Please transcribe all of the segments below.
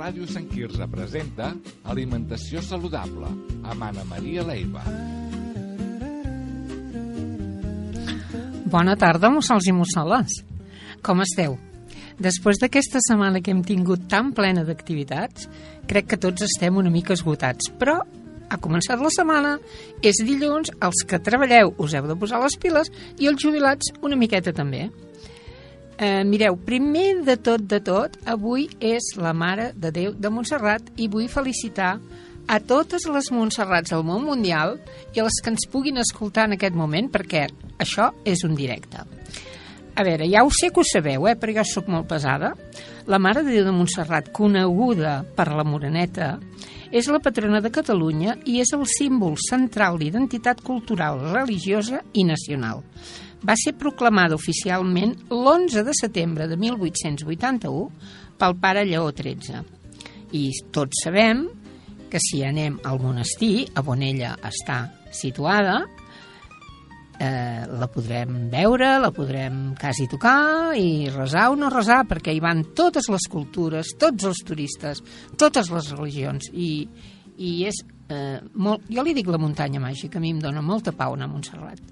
Ràdio Sant Quirze presenta Alimentació Saludable amb Anna Maria Leiva. Bona tarda, mussols i mussoles. Com esteu? Després d'aquesta setmana que hem tingut tan plena d'activitats, crec que tots estem una mica esgotats, però ha començat la setmana, és dilluns, els que treballeu us heu de posar les piles i els jubilats una miqueta també. Mireu, primer de tot, avui és la Mare de Déu de Montserrat i vull felicitar a totes les Montserrats del món mundial i a les que ens puguin escoltar en aquest moment, perquè això és un directe. A veure, ja ho sé que ho sabeu, però jo sóc molt pesada. La Mare de Déu de Montserrat, coneguda per la Moreneta, és la patrona de Catalunya i és el símbol central d'identitat cultural, religiosa i nacional. Va ser proclamada oficialment l'11 de setembre de 1881 pel pare Lleó XIII. I tots sabem que si anem al monestir, on ella està situada, la podrem veure, la podrem quasi tocar i resar o no resar, perquè hi van totes les cultures, tots els turistes, totes les religions, i és molt... Jo li dic la muntanya màgica, a mi em dona molta pau anar a Montserrat.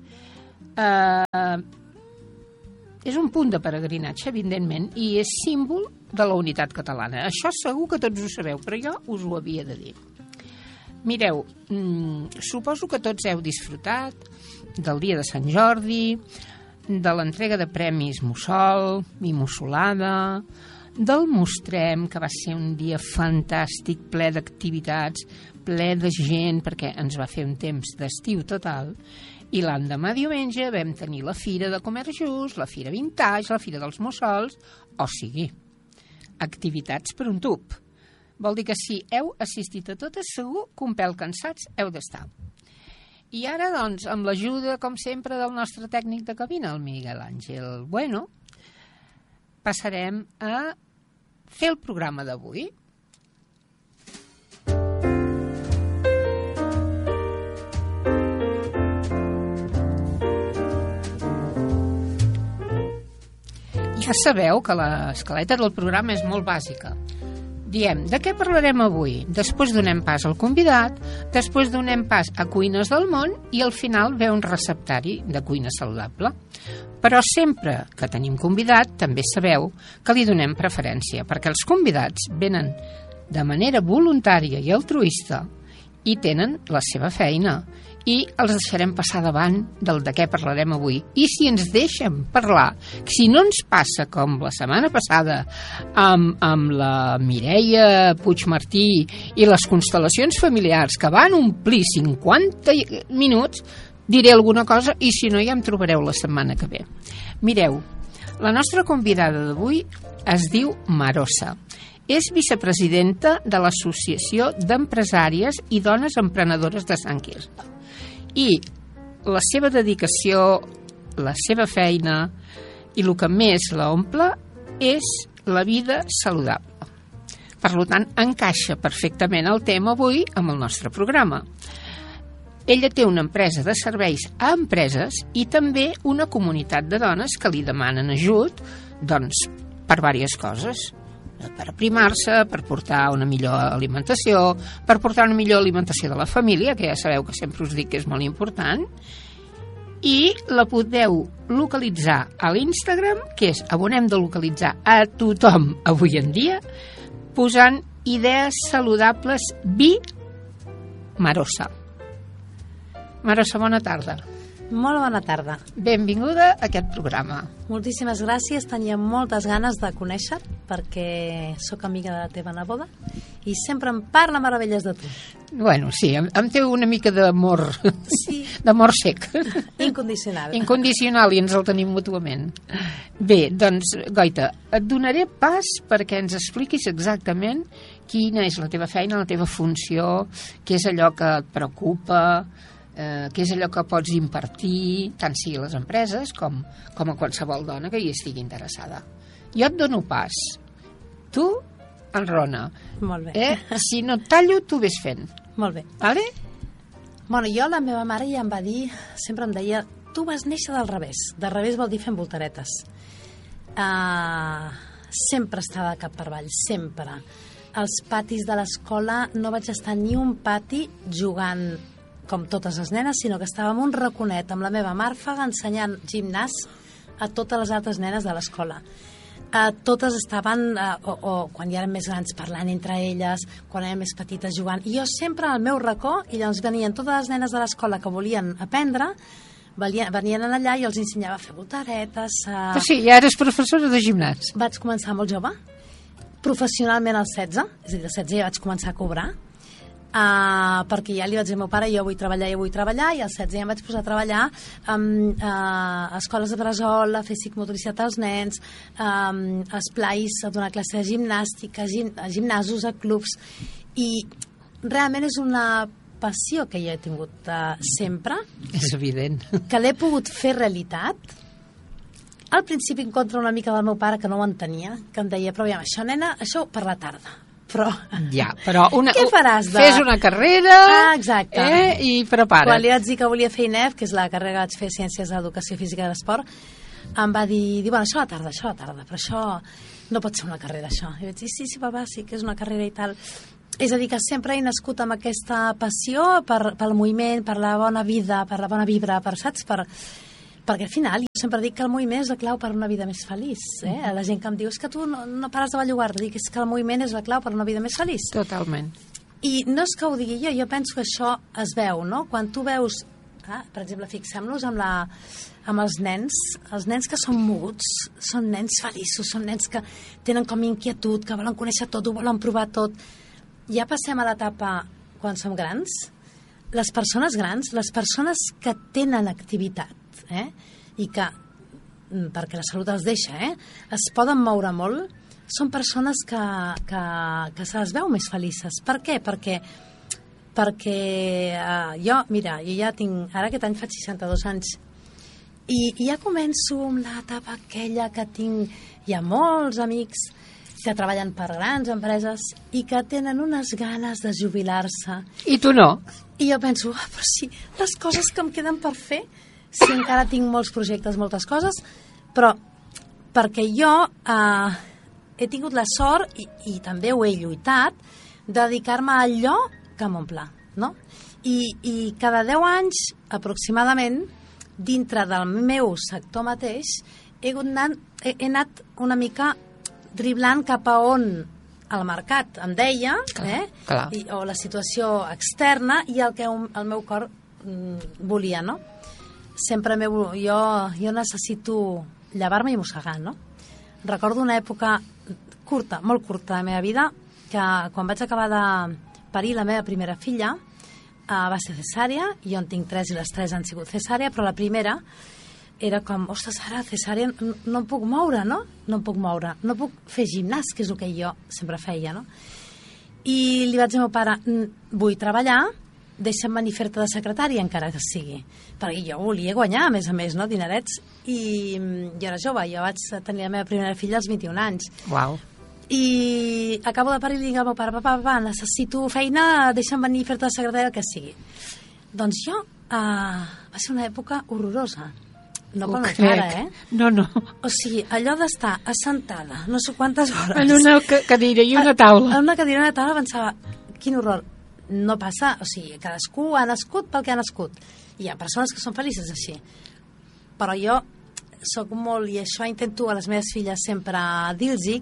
És un punt de peregrinatge, evidentment, i és símbol de la unitat catalana. Això segur que tots ho sabeu, però jo us ho havia de dir. Mireu, suposo que tots heu disfrutat del dia de Sant Jordi, de l'entrega de premis Mussol i Mussolada, del Mostrem, que va ser un dia fantàstic, ple d'activitats, ple de gent, perquè ens va fer un temps d'estiu total, i l'endemà diumenge vam tenir la Fira de Comerç Just, la Fira Vintage, la Fira dels Mussols, o sigui, activitats per un tub. Vol dir que si heu assistit a totes, segur que un pèl cansats heu d'estar. I ara, doncs, amb l'ajuda, com sempre, del nostre tècnic de cabina, el Miguel Àngel Bueno, passarem a fer el programa d'avui. Ja sabeu que l'escaleta del programa és molt bàsica. Diem, de què parlarem avui? Després donem pas al convidat, després donem pas a Cuines del Món i al final ve un receptari de cuina saludable. Però sempre que tenim convidat, també sabeu que li donem preferència, perquè els convidats venen de manera voluntària i altruista i tenen la seva feina i els deixarem passar davant del de què parlarem avui. I si ens deixen parlar, si no ens passa com la setmana passada amb la Mireia Puigmartí i les constel·lacions familiars, que van omplir 50 minuts, diré alguna cosa i si no ja em trobareu la setmana que ve. Mireu, la nostra convidada d'avui es diu Marosa. És vicepresidenta de l'Associació d'Empresàries i Dones Emprenedores de Sant Quirze. I la seva dedicació, la seva feina i el que més l'omple és la vida saludable. Per tant, encaixa perfectament el tema avui amb el nostre programa. Ella té una empresa de serveis a empreses i també una comunitat de dones que li demanen ajut, doncs, per diverses coses. Per aprimar-se, per portar una millor alimentació, per portar una millor alimentació de la família, que ja sabeu que sempre us dic que és molt important, i la podeu localitzar a l'Instagram, que és on hem de localitzar a tothom avui en dia, posant idees saludables Marosa. Marosa, bona tarda. Molt bona tarda. Benvinguda a aquest programa. Moltíssimes gràcies, tenia moltes ganes de conèixer perquè sóc amiga de la teva neboda i sempre em parla meravelles de tu. Bueno, sí, em té una mica d'amor, sí. D'amor sec. Incondicional. Incondicional, i ens el tenim mútuament. Bé, doncs, Goita, et donaré pas perquè ens expliquis exactament quina és la teva feina, la teva funció, què és allò que et preocupa, què és allò que pots impartir, tant sigui a les empreses com a qualsevol dona que hi estigui interessada. Jo et dono pas. Tu, enrona. Molt bé. Si no et tallo, tu ves fent. Molt bé. Vale? Bueno, jo, la meva mare ja em va dir, sempre em deia, tu vas néixer del revés. Del revés vol dir fent voltaretes. Sempre estava cap per avall, sempre. als patis de l'escola no vaig estar ni un pati jugant com totes les nenes, sinó que estava en un raconet amb la meva màrfaga ensenyant gimnàs a totes les altres nenes de l'escola. Totes estaven, o quan ja eren més grans, parlant entre elles, quan eren més petites jugant. I jo sempre al meu racó, i llavors venien totes les nenes de l'escola que volien aprendre, venien allà i els ensenyava a fer voltaretes. Però sí, ja eres professora de gimnàs. Vaig començar molt jove, professionalment als 16, és a dir, als 16 ja vaig començar a cobrar, perquè ja li vaig dir al meu pare jo vull treballar, i als 16 ja em vaig posar a treballar a escoles de bressol, a fer psicomotricitat als nens, a esplais, a donar classe de gimnàstica, a gimnasos, a clubs, i realment és una passió que jo he tingut sempre. És evident. Que l'he pogut fer realitat. Al principi en contra una mica del meu pare, que no ho entenia, que em deia, però ja, això, nena, això per la tarda. Però... Ja, però què faràs fes una carrera exacte. I prepara't. Quan li vaig dir que volia fer INEF, que és la carrera que vaig fer Ciències d'Educació Física i de l'Esport, em va dir, bueno, això a la tarda, però això no pot ser una carrera, això. I vaig dir, sí, papa, sí que és una carrera i tal. És a dir, que sempre he nascut amb aquesta passió pel moviment, per la bona vida, per la bona vibra, saps? Perquè al final jo sempre dic que el moviment és la clau per una vida més feliç. La gent que em diu, és que tu no pares de bellugar, dic és que el moviment és la clau per una vida més feliç. Totalment. I no és que ho digui jo penso que això es veu, no? Quan tu veus, per exemple, fixem-nos amb els nens que són moguts, són nens feliços, són nens que tenen com inquietud, que volen conèixer tot, ho volen provar tot. Ja passem a l'etapa quan som grans. Les persones grans, les persones que tenen activitat, i que, perquè la salut els deixa, es poden moure molt, són persones que se les veu més felices. Per què? Perquè jo ja tinc, ara aquest any faig 62 anys, i ja començo amb l'etapa aquella que tinc ja molts amics que treballen per grans empreses i que tenen unes ganes de jubilar-se. I tu no? I jo penso, però sí, les coses que em queden per fer, sí, encara tinc molts projectes, moltes coses, però perquè jo he tingut la sort, i també ho he lluitat, de dedicar-me a allò que m'omple, no? I cada 10 anys, aproximadament, dintre del meu sector mateix, he anat una mica driblant cap a on el mercat em deia, clar. O la situació externa, i el que el meu cor volia, no? Sempre jo necessito llevar-me i mossegar, no? Recordo una època curta, molt curta de la meva vida, que quan vaig acabar de parir la meva primera filla va ser cesària, jo en tinc 3 i les 3 han sigut cesària, però la primera era com, ostres, ara cesària no em puc moure, no? No em puc moure, no puc fer gimnàs, que és el que jo sempre feia, no? I li vaig dir al meu pare, vull treballar, deixa'm venir fer-te de secretària, encara que sigui. Perquè jo volia guanyar, a més, no?, dinerets. I jo era jove, jo vaig tenir la meva primera filla als 21 anys. Uau. I acabo de parir i li dic al meu pare, papa, necessito feina, deixa'm venir fer-te de secretària, el que sigui. Doncs jo, va ser una època horrorosa. No pel meu pare, No. O sigui, allò d'estar assentada no sé quantes hores... En una cadira i una taula. En una cadira i una taula pensava, quin horror. No passa, o sigui, cadascú ha nascut pel que ha nascut. Hi ha persones que són felices així. Però jo soc molt, i això intento a les meves filles sempre dir-los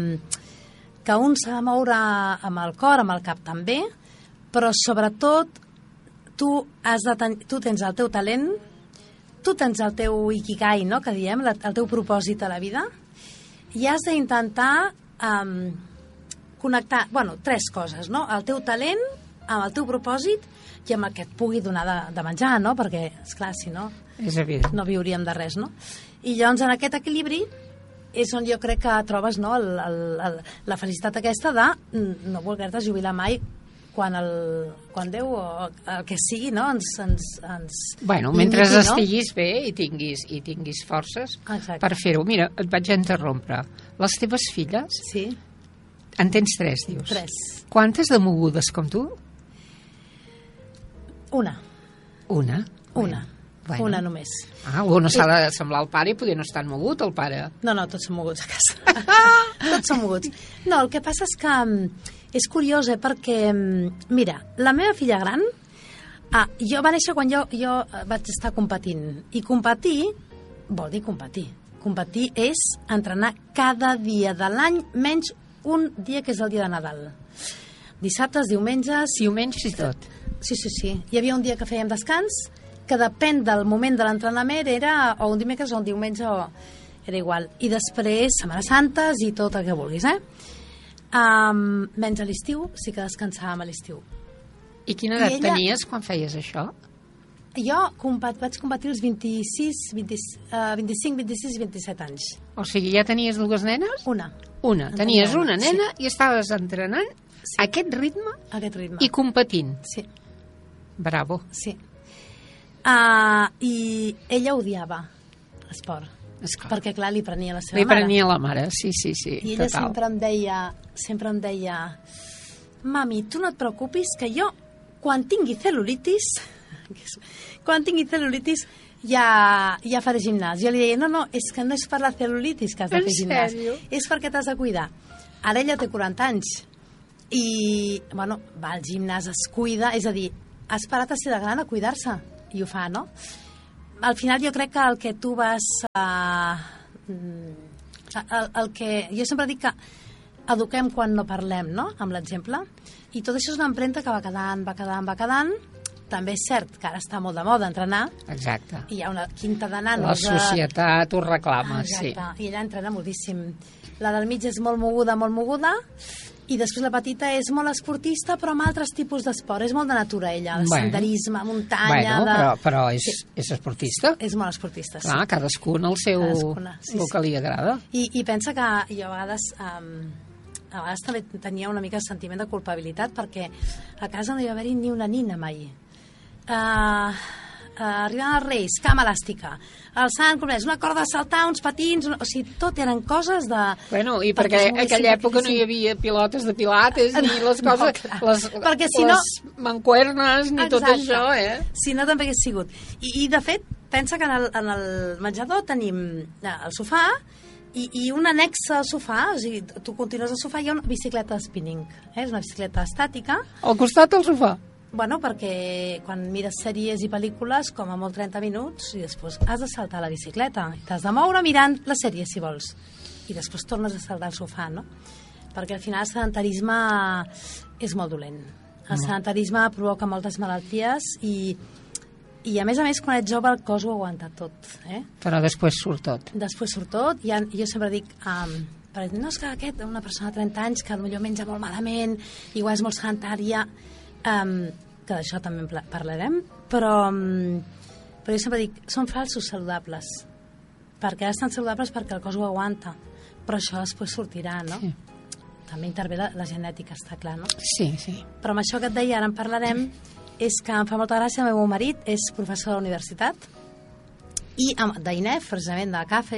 que un s'ha de moure amb el cor, amb el cap també, però sobretot tu tens el teu talent, tu tens el teu ikigai, no?, que diem, el teu propòsit a la vida, i has d'intentar connectar, 3 coses, no?, el teu talent amb el teu propòsit i amb el que et pugui donar de menjar, no?, perquè, esclar, si no, és evident, no viuríem de res, no? I llavors en aquest equilibri és on jo crec que trobes, no?, la felicitat aquesta de no voler-te jubilar mai quan Déu o el que sigui, no?, mentre estiguis bé i tinguis forces. Exacte. Per fer-ho. Mira, et vaig interrompre. Les teves filles, sí, en tens 3, dius? 3. Quantes de mogudes com tu? Una. Una? Bueno. Una només. Algú no s'ha de semblar al pare i poder no estar mogut, el pare. No, tots són moguts a casa. Tots són moguts. No, el que passa és que és curiós, perquè, mira, la meva filla gran, jo va néixer quan jo vaig estar competint. I competir vol dir competir. Competir és entrenar cada dia de l'any, menys un dia que és el dia de Nadal. Dissabtes, diumenges... Diumenges i tot. Sí. Hi havia un dia que fèiem descans, que depèn del moment de l'entrenament, era o un dimecres o un diumenge, era igual. I després, Setmanes Santes i tot el que vulguis, menys a l'estiu, sí que descansàvem a l'estiu. I quina edat tenies quan feies això? Jo vaig competir els 25, 26, 27 anys. O sigui, ja tenies dues nenes? Una. Tenies una nena i estaves entrenant a aquest ritme? A aquest ritme. I competint? Sí. Bravo. Sí. I ella odiava l'esport. Esclar. Perquè, clar, li prenia la seva mare. Li prenia la mare, sí. I ella sempre em deia mami, tu no et preocupis, que jo, quan tingui cel·lulitis, ja faré gimnàs. Jo li deia, no, és que no és per la cel·lulitis que has de fer gimnàs. És perquè t'has de cuidar. Ara ella té 40 anys i, bueno, va al gimnàs, es cuida, és a dir, ha esperat a ser de gran a cuidar-se, i ho fa, no? Al final jo crec que el que tu vas... el que... Jo sempre dic que eduquem quan no parlem, no?, amb l'exemple, i tot això és una empremta que va quedant. També és cert que ara està molt de moda entrenar. Exacte. I hi ha una quinta de nanos... La societat ho reclama, exacte, sí. I ella entrena moltíssim. La del mig és molt moguda, i després la petita és molt esportista, però amb altres tipus d'esport. És molt de natura, ella, de senderisme, muntanya... Però és esportista. És molt esportista, sí. Clar, cadascun el seu... el que li agrada. I pensa que jo a vegades també tenia una mica de sentiment de culpabilitat, perquè a casa no hi va haver-hi ni una nina mai. Arribant als Reis, cama elàstica, el Sant Compromès, una corda de saltar, uns patins, o sigui, tot eren coses de... Bueno, i perquè en aquella època no hi havia pilotes de pilates, ni les coses, les mancuernes, ni tot això, Si no, també hagués sigut. I de fet, pensa que en el menjador tenim el sofà, i un annex al sofà, o sigui, tu continues al sofà, hi ha una bicicleta de spinning, és una bicicleta estàtica. Al costat del sofà? Bueno, perquè quan mires sèries i pel·lícules, com a molt 30 minuts, i després has de saltar a la bicicleta. I t'has de moure mirant la sèrie, si vols. I després tornes a saltar al sofà, no? Perquè al final el sedentarisme és molt dolent. El sedentarisme provoca moltes malalties i a més, quan ets jove, el cos ho aguanta tot. Però després surt tot. Després surt tot. Jo sempre dic... no, és que una persona de 30 anys que potser menja molt malament, igual és molt sedentària... que d'això també en parlarem, però jo sempre dic, són falsos saludables, perquè ara estan saludables perquè el cos ho aguanta, però això després sortirà, no? Sí. També intervé la genètica, està clar, no? Sí. Però amb això que et deia, ara en parlarem, és que em fa molta gràcia, el meu marit és professor de la universitat, i d'INEF, precisament, de CAFE,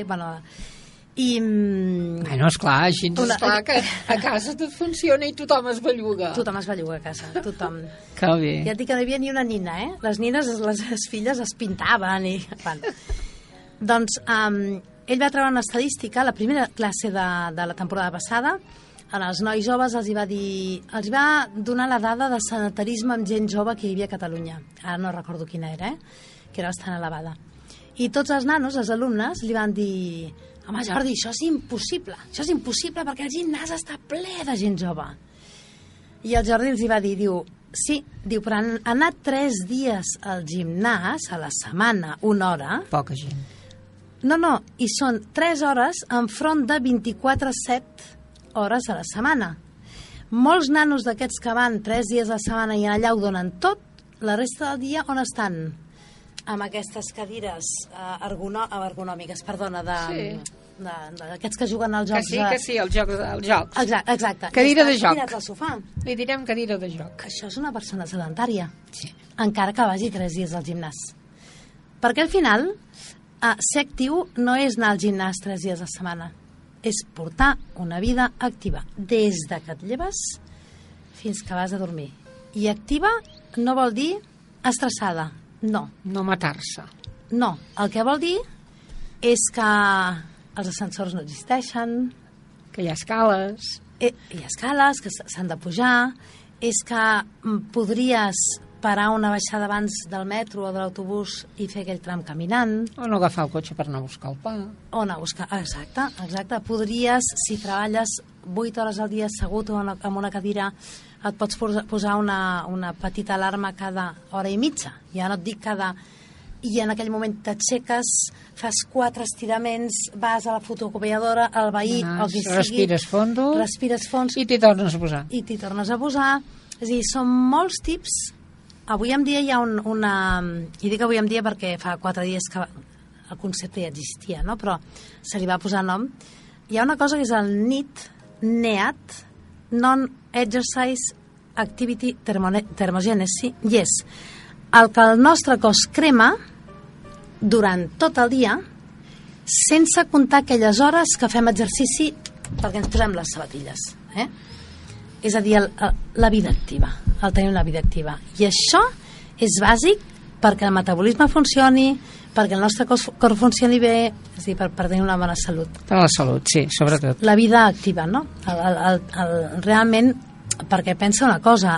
Bueno, esclar, així esclar que a casa tot funciona i tothom es belluga. Tothom es belluga a casa, tothom. Que bé. Ja et dic que no hi havia ni una nina, Les nines, les filles es pintaven i... Bueno. Doncs ell va treure una estadística, la primera classe de la temporada passada, en els nois joves els va donar la dada de sedentarisme amb gent jove que hi havia a Catalunya. Ara no recordo quina era, que era bastant elevada. I tots els nanos, els alumnes, li van dir... Home, Jordi, això és impossible perquè el gimnàs està ple de gent jove. I el Jordi els va dir, sí, però han anat 3 dies al gimnàs a la setmana, 1 hora. Poca gent. No, i són 3 hores enfront de 24/7 hores a la setmana. Molts nanos d'aquests que van 3 dies a la setmana i allà ho donen tot, la resta del dia on estan? Amb aquestes cadires ergonòmiques, perdona, d'aquests que juguen als jocs. Que sí, els jocs. Exacte. Cadira de joc. Tirats al sofà. Li direm cadira de joc. Això és una persona sedentària. Sí. Encara que vagi 3 dies al gimnàs. Perquè al final, ser actiu no és anar al gimnàs 3 dies a la setmana. És portar una vida activa. Des de que et lleves fins que vas a dormir. I activa no vol dir estressada. No. No matar-se. No, el que vol dir és que els ascensors no existeixen, Que hi ha escales. hi ha escales que s'han de pujar, és que podries parar una baixada abans del metro o de l'autobús i fer aquell tram caminant, O no agafar el cotxe per anar a buscar el pa. o anar a buscar... Exacte. Podries, si treballes 8 hores al dia assegut o en una cadira, et pots posar una petita alarma cada hora i mitja. Ja no et dic cada... I en aquell moment t'aixeques, fas 4 estiraments, vas a la fotocopiadora, al veí, o qui sigui... Respires fons. I t'hi tornes a posar. I t'hi tornes a posar. És a dir, són molts tips. Avui en dia hi ha una... I dic avui en dia perquè fa 4 dies que el concepte ja existia, no? Però se li va posar nom. Hi ha una cosa que és el NEAT, Non-Exercise Activity Thermogenesis, i és el que el nostre cos crema durant tot el dia, sense comptar aquelles hores que fem exercici perquè ens posem les sabatilles. És a dir, la vida activa, el tenir una vida activa. I això és bàsic perquè el metabolisme funcioni, perquè el nostre cos funcioni bé, és a dir, per tenir una bona salut. Per la salut, sí, sobretot. La vida activa, no? Realment, perquè pensa una cosa,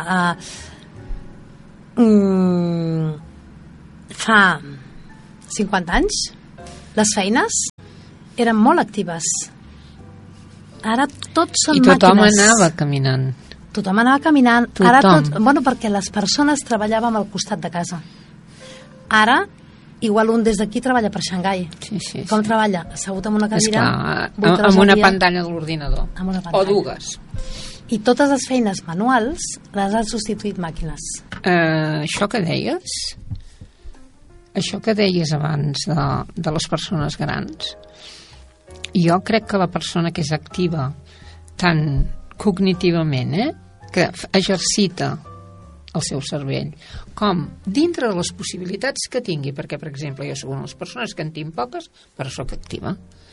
fa 50 anys les feines eren molt actives. Ara tots són màquines. I tothom anava caminant. Tothom anava caminant. Tothom. Ara bueno, perquè les persones treballàvem al costat de casa. Ara, igual un des d'aquí treballa per Xangai. Sí. Com treballa? Assegut en una cadira? Esclar, amb una pantalla de l'ordinador. O dues. I totes les feines manuals les han substituït màquines. Això que deies abans de les persones grans, jo crec que la persona que és activa tant cognitivament, que exercita el seu cervell, com dintre de les possibilitats que tingui, perquè, per exemple, jo soc una de les persones que en tinc poques, però soc activa,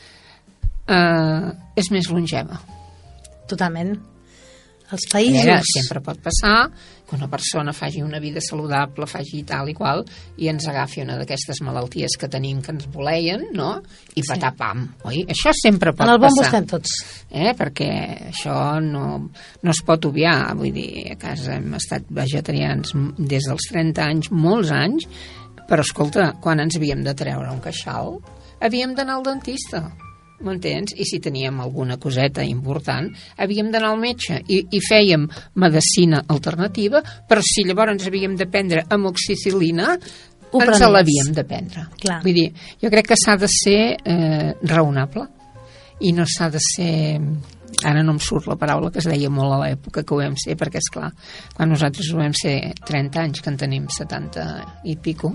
és més longeva. Totalment. Els països... Sempre pot passar que una persona faci una vida saludable, faci tal i qual, i ens agafi una d'aquestes malalties que tenim que ens voleien, no? I patapam, oi? Això sempre pot passar. En el bon busquem tots. Perquè això no es pot obviar. Vull dir, a casa hem estat vegetarians des dels 30 anys, molts anys, però escolta, quan ens havíem de treure un queixal, havíem d'anar al dentista. M'entens? I si teníem alguna coseta important, havíem d'anar al metge i fèiem medicina alternativa, però si llavors ens havíem de prendre amoxicil·lina, ens l'havíem de prendre. Clar. Vull dir, jo crec que s'ha de ser raonable i no s'ha de ser... Ara no em surt la paraula que es deia molt a l'època que ho vam ser, perquè és clar, quan nosaltres ho vam ser 30 anys, que en tenim 70 i pico,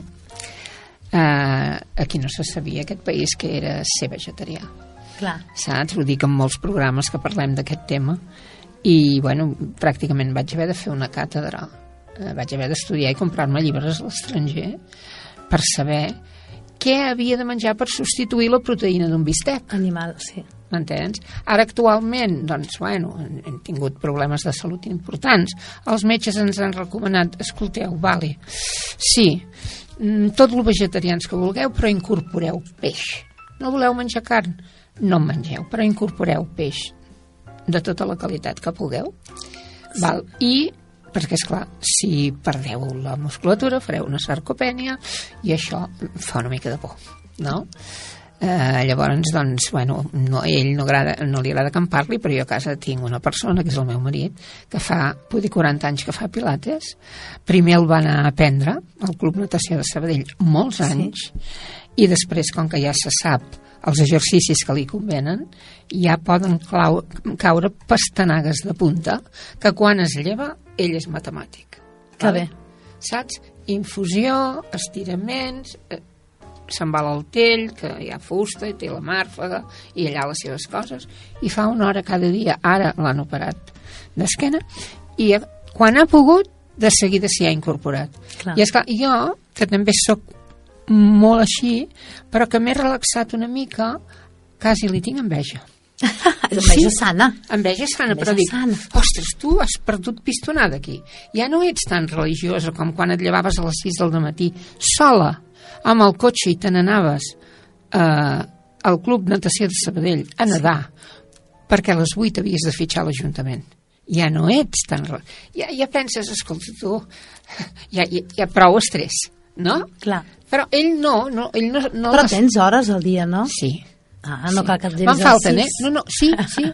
aquí no se sabia aquest país que era ser vegetarià. Clar. Saps? Ho dic en molts programes que parlem d'aquest tema i, bueno, pràcticament vaig haver de fer una càtedra. Vaig haver d'estudiar i comprar-me llibres a l'estranger per saber què havia de menjar per substituir la proteïna d'un bistec. Animal, sí. M'entens? Ara actualment, doncs, bueno, hem tingut problemes de salut importants. Els metges ens han recomanat, escolteu, vale, sí, tot el vegetarians que vulgueu, però incorporeu peix. No voleu menjar carn? No en mengeu, però incorporeu peix de tota la qualitat que pugueu. Val? I, perquè, esclar, si perdeu la musculatura, fareu una sarcopènia i això fa una mica de por, no? Llavors, doncs, bueno, ell no li agrada que em parli, però jo a casa tinc una persona, que és el meu marit, que fa, puc dir, 40 anys que fa pilates. Primer el va anar a aprendre al Club Natació de Sabadell molts anys, i després, com que ja se sap els exercicis que li convenen, ja poden caure pastanagues de punta, que quan es lleva, ell és matemàtic. Que bé. Saps? Infusió, estiraments... se'n va a l'Altell, que hi ha fusta i té la màrfaga i allà les seves coses, i fa 1 hora cada dia. Ara l'han operat d'esquena i quan ha pogut de seguida s'hi ha incorporat. Clar. I esclar, jo, que també sóc molt així, però que m'he relaxat una mica, quasi li tinc enveja. Enveja sana. Enveja sana, però dic, ostres, tu has perdut pistonada aquí. Ja no ets tan religiosa com quan et llevaves a les 6 del matí, sola, amb el cotxe i te n'anaves al Club Natació de Sabadell a nedar, perquè a les 8 havies de fitxar a l'Ajuntament. Ja no ets tan... Ja penses, escolta, tu, hi ha prou estrès, no? Clar. Però ell no Però tens hores al dia, no? Sí. No cal que et llevis me'n falten, sí,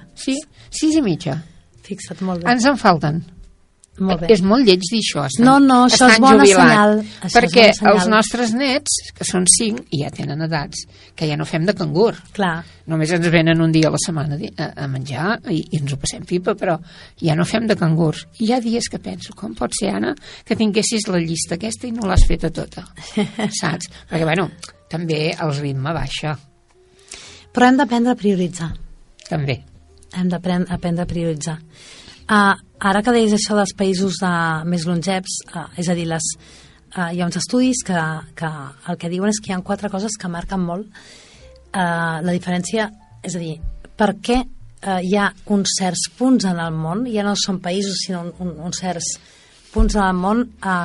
6:30. Fixa't, molt bé. Ens en falten. Molt bé. És molt lleig dir això. No, això és bon senyal. Perquè els nostres nets, que són 5, i ja tenen edats, que ja no fem de cangur. Clar. Només ens venen un dia a la setmana a menjar i ens ho passem pipa, però ja no fem de cangurs. I hi ha dies que penso, com pot ser, Anna, que tinguessis la llista aquesta i no l'has feta tota? Saps? Perquè, bueno, també el ritme baixa. Però hem d'aprendre a prioritzar. També. Hem d'aprendre a prioritzar. Ara que deies això dels països més longeps, és a dir, hi ha uns estudis que el que diuen és que hi ha 4 coses que marquen molt la diferència, és a dir, per què hi ha uns certs punts en el món, ja no són països sinó uns certs punts en el món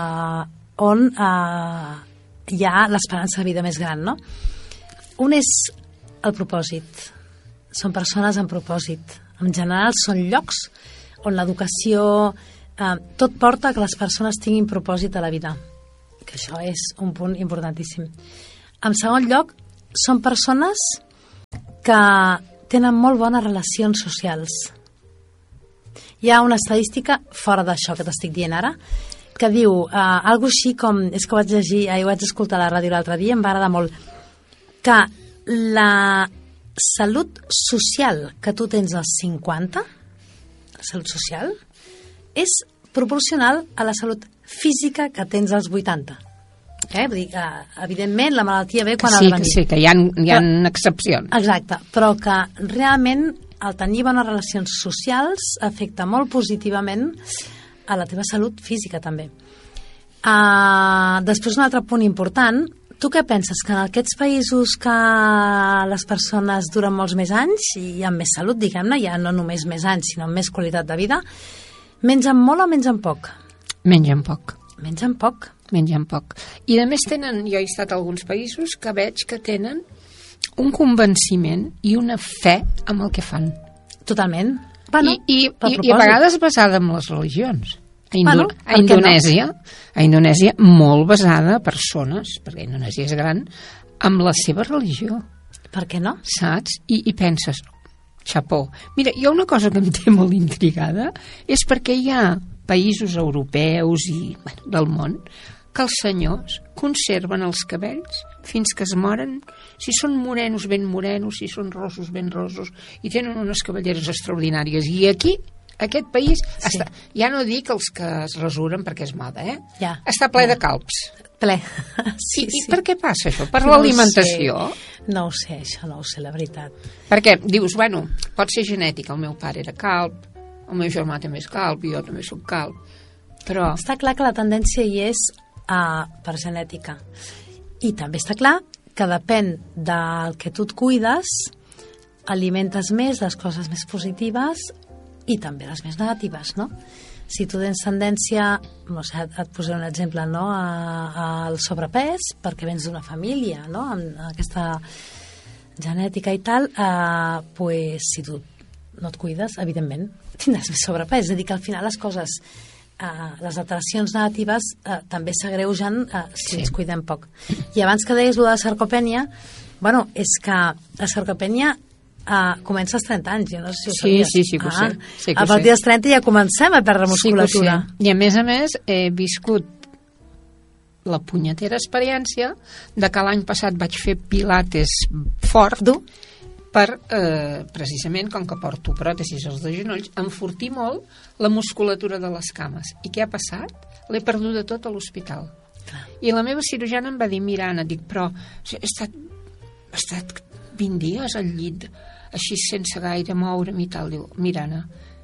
on hi ha l'esperança de vida més gran, no? Un és el propòsit. Són persones amb propòsit. En general són llocs on l'educació, tot porta a que les persones tinguin propòsit a la vida, que això és un punt importantíssim. En segon lloc, són persones que tenen molt bones relacions socials. Hi ha una estadística fora d'això que t'estic dient ara, que diu algo així com, és que ho vaig llegir, ho vaig escoltar a la ràdio l'altre dia, em va agradar molt, que la salut social que tu tens als 50, salut social, és proporcional a la salut física que tens als 80. Vull dir que, evidentment, la malaltia ve quan ha de venir. Sí, que hi ha excepcions. Exacte, però que realment el tenir bones relacions socials afecta molt positivament a la teva salut física, també. Després, un altre punt important, tu què penses? Que en aquests països que les persones duren molts més anys i amb més salut, diguem-ne, ja no només més anys, sinó amb més qualitat de vida, mengen molt o mengen poc? Mengen poc. Mengen poc? Mengen poc. I a més tenen, jo he estat a alguns països que veig que tenen un convenciment i una fe amb el que fan. Totalment. Bueno, I a vegades basada en les religions. A Indonèsia molt basada a persones, perquè Indonèsia és gran, amb la seva religió. Per què no? Saps? I penses, xapó. Mira, hi ha una cosa que em té molt intrigada, és perquè hi ha països europeus i del món que els senyors conserven els cabells fins que es moren, si són morenos ben morenos, si són rossos ben rossos, i tenen unes cabelleres extraordinàries. I aquí, aquest país, ja no dic els que es rasuren perquè és moda, està ple de calbs. Ple. I per què passa això? Per l'alimentació? No ho sé, això no ho sé, la veritat. Perquè dius, bueno, pot ser genètic, el meu pare era calb, el meu germà també és calb, jo també soc calb, però... Està clar que la tendència hi és per genètica. I també està clar que depèn del que tu et cuides, alimentes més les coses més positives i també les més negatives, no? Si tu tens tendència, no sé, et posaré un exemple, no?, al sobrepès, perquè vens d'una família, no?, amb aquesta genètica i tal, pues, si tu no et cuides, evidentment, tindràs més sobrepès. És a dir, que al final les coses, les alteracions negatives també s'agreugen si ens cuidem poc. I abans que deies de la sarcopènia, bueno, és que la sarcopènia comença als 30 anys, jo no sé si ho sabies. Sí, que ho sé. A partir dels 30 ja comencem a perdre musculatura. Sí. I a més, he viscut la punyetera experiència de que l'any passat vaig fer pilates fort per, precisament, com que porto pròtesis als dos genolls, enfortir molt la musculatura de les cames. I què ha passat? L'he perduda tot a l'hospital. I la meva cirurgiana em va dir, mira, Anna, dic, però he estat 20 dies al llit, així sense gaire moure'm i tal. Diu, mira, Anna,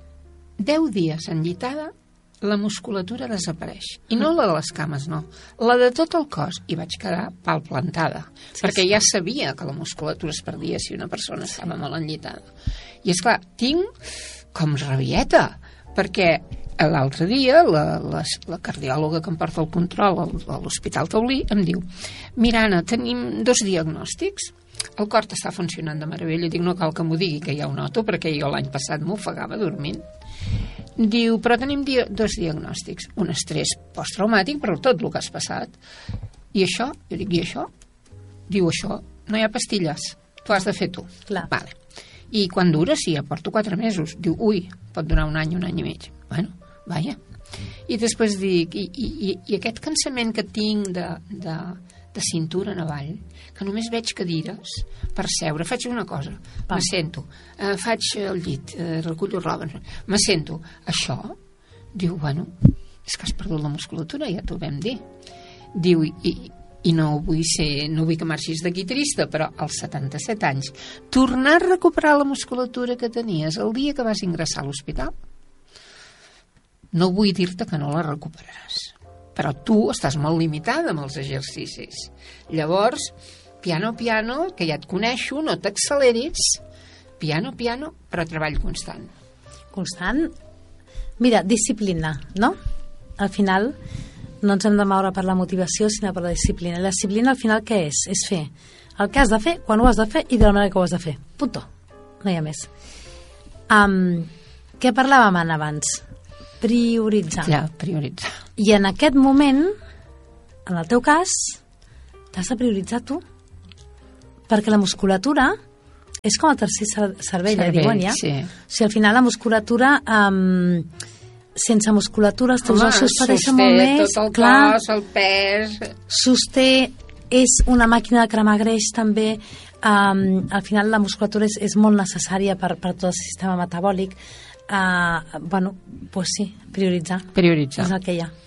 10 dies enllitada, la musculatura desapareix. I no la de les cames, no. La de tot el cos. I vaig quedar palplantada. Perquè ja sabia que la musculatura es perdia si una persona estava molt enllitada. I és clar, tinc com rabieta, perquè l'altre dia la cardiòloga que em porta el control a l'Hospital Taulí em diu: mira, Anna, tenim 2 diagnòstics, el cor està funcionant de meravella. Dic, no cal que m'ho digui, que ja ho noto, perquè jo l'any passat m'ofegava dormint. Diu, però tenim 2 diagnòstics, un estrès posttraumàtic per tot el que has passat, i això? Jo dic, i això? Diu, això, no hi ha pastilles, t'ho has de fer tu. Clar. Vale. I quan dura? Sí, ja porto 4 mesos. Diu, ui, pot durar un any i mig. Bueno, vaja. I després dic, i aquest cansament que tinc de cintura en avall, que només veig cadires per seure, faig una cosa, me sento, faig el llit, recullo roba, me sento. Això, diu, bueno, és que has perdut la musculatura, ja t'ho vam dir. Diu, i no vull que marxis d'aquí trista, però als 77 anys, tornar a recuperar la musculatura que tenies el dia que vas ingressar a l'hospital, no vull dir-te que no la recuperaràs. Però tu estàs molt limitada amb els exercicis. Llavors, piano, que ja et coneixo, no t'acceleris, piano, però treball constant. Constant? Mira, disciplina, no? Al final, no ens hem de moure per la motivació, sinó per la disciplina. La disciplina, al final, què és? És fer el que has de fer, quan ho has de fer i de la manera que ho has de fer. Punto. No hi ha més. Què parlàvem, Anna, abans? Prioritzar. Ja, prioritzar. I en aquest moment, en el teu cas, t'has de prioritzar tu. Perquè la musculatura és com el tercer cervell, diuen ja. Sí. O sigui, al final la musculatura, sense musculatura els teus ossos pateixen molt més. Tot el cos, el pes... Sosté, és una màquina de cremar greix també. Al final la musculatura és molt necessària per tot el sistema metabòlic. Bueno, doncs sí, prioritzar. Prioritzar. És el que hi ha.